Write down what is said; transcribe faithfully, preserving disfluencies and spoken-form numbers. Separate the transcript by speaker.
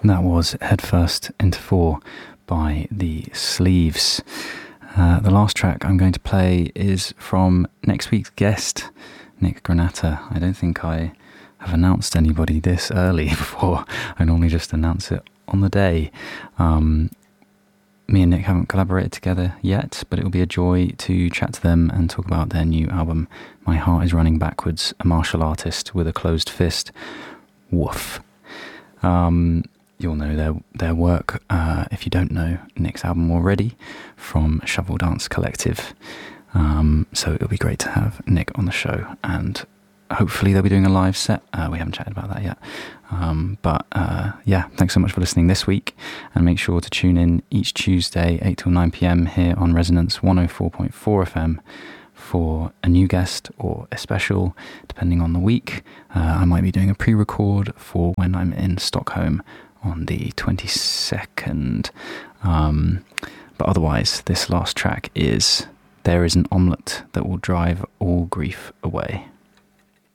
Speaker 1: That was Headfirst into Four by the Sleeves. Uh, the last track I'm going to play is from next week's guest, Nick Granata. I don't think I have announced anybody this early before. I normally just announce it on the day. Um, me and Nick haven't collaborated together yet, but it will be a joy to chat to them and talk about their new album, My Heart is Running Backwards, a martial artist with a closed fist. Woof. Um... You'll know their their work uh, if you don't know Nick's album already, from Shovel Dance Collective. Um, so it'll be great to have Nick on the show, and hopefully they'll be doing a live set. Uh, we haven't chatted about that yet. Um, but uh, yeah, thanks so much for listening this week, and make sure to tune in each Tuesday, eight till nine p.m. here on Resonance one oh four point four F M for a new guest or a special, depending on the week. Uh, I might be doing a pre-record for when I'm in Stockholm on the twenty-second. Um, but otherwise, this last track is There Is an Omelette That Will Drive All Grief Away.